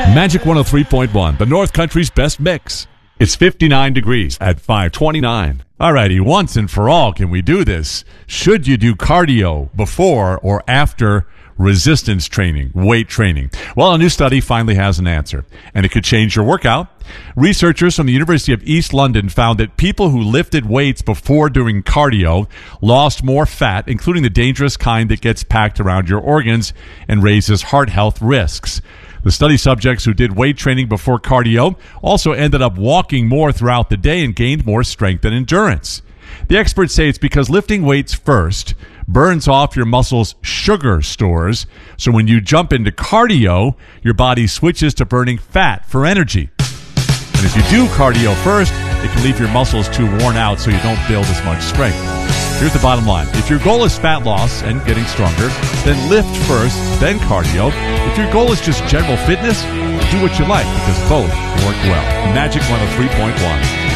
Magic 103.1, the North Country's best mix. It's 59 degrees at 529. Alrighty, once and for all, can we do this? Should you do cardio before or after resistance training, weight training? Well, a new study finally has an answer, and it could change your workout. Researchers from the University of East London found that people who lifted weights before doing cardio lost more fat, including the dangerous kind that gets packed around your organs and raises heart health risks. The study subjects who did weight training before cardio also ended up walking more throughout the day and gained more strength and endurance. The experts say it's because lifting weights first burns off your muscles' sugar stores, so when you jump into cardio, your body switches to burning fat for energy. And if you do cardio first, it can leave your muscles too worn out so you don't build as much strength. Here's the bottom line. If your goal is fat loss and getting stronger, then lift first, then cardio. If your goal is just general fitness, do what you like because both work well. Magic 103.1.